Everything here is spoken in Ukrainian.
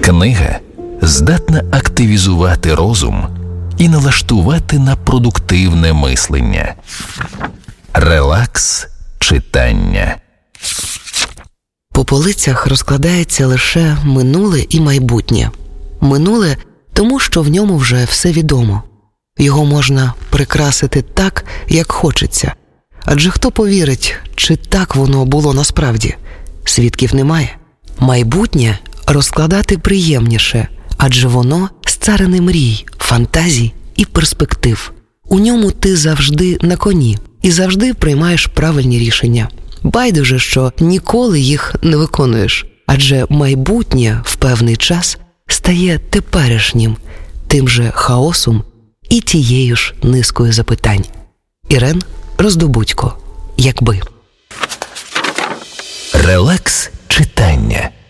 Книга здатна активізувати розум і налаштувати на продуктивне мислення. Релакс читання. По полицях розкладається лише минуле і майбутнє. Минуле тому, що в ньому вже все відомо. Його можна прикрасити так, як хочеться. Адже хто повірить, чи так воно було насправді? Свідків немає. Майбутнє розкладати приємніше, адже воно сцарене мрій, фантазій і перспектив. У ньому ти завжди на коні і завжди приймаєш правильні рішення. Байдуже, що ніколи їх не виконуєш, адже майбутнє в певний час стає теперішнім, тим же хаосом і тією ж низкою запитань. Ірен Роздобудько. Якби. Релакс читання.